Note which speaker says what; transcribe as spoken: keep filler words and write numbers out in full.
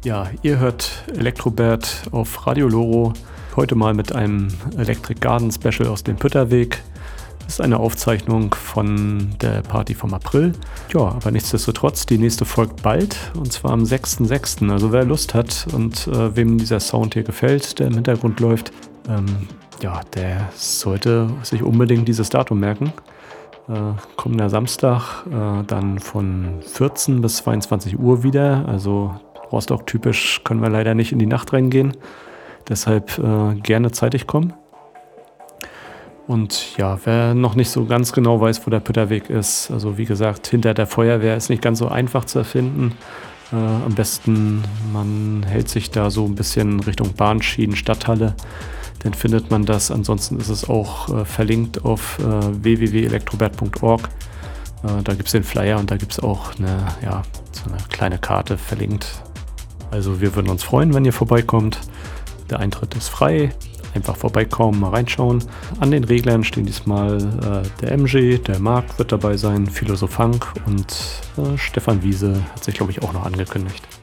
Speaker 1: Ja, ihr hört Elektrobert auf Radio Loro. Heute mal mit einem Electric Garden Special aus dem Pütterweg. Das ist eine Aufzeichnung von der Party vom April. Ja, aber nichtsdestotrotz, die nächste folgt bald, und zwar am sechsten sechsten Also wer Lust hat und äh, wem dieser Sound hier gefällt, der im Hintergrund läuft, ähm, ja, der sollte sich unbedingt dieses Datum merken. Äh, kommender Samstag, äh, dann von vierzehn bis zweiundzwanzig Uhr wieder, also Rostock-typisch können wir leider nicht in die Nacht reingehen. Deshalb äh, gerne zeitig kommen. Und ja, wer noch nicht so ganz genau weiß, wo der Pütterweg ist, also wie gesagt, hinter der Feuerwehr ist nicht ganz so einfach zu erfinden. Äh, am besten, man hält sich da so ein bisschen Richtung Bahnschienen, Stadthalle. Dann findet man das. Ansonsten ist es auch äh, verlinkt auf äh, w w w punkt elektrobert punkt org. Äh, da gibt es den Flyer und da gibt es auch eine, ja, so eine kleine Karte verlinkt. Also wir würden uns freuen, wenn ihr vorbeikommt. Der Eintritt ist frei. Einfach vorbeikommen, mal reinschauen. An den Reglern stehen diesmal äh, der M G, der Marc wird dabei sein, Philosophank und äh, Stefan Wiese hat sich, glaube ich, auch noch angekündigt.